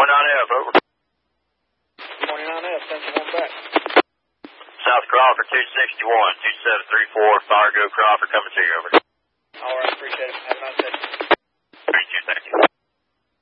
29F, over. 29F, send you one back. South Crawford, 261, 2734, Fargo Crawford coming to you, over.